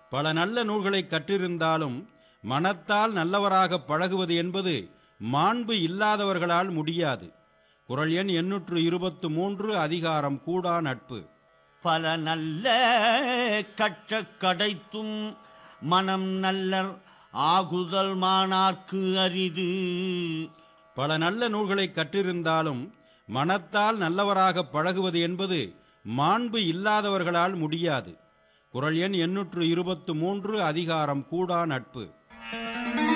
பல நல்ல நூல்களை கற்றிருந்தாலும் மனத்தால் நல்லவராக பழகுவது என்பது மாண்பு இல்லாதவர்களால் முடியாது. குறள் எண் 823, அதிகாரம் கூடா நட்பு. பல நல்ல கற்ற கடைத்தும் மனம் நல்லர் ஆகுதல் மாணார்க்கு அரிது. பல நல்ல நூல்களை கற்றிருந்தாலும் மனத்தால் நல்லவராக பழகுவது என்பது மாண்பு இல்லாதவர்களால் முடியாது. குறள் எண் 823, அதிகாரம் கூடா நட்பு.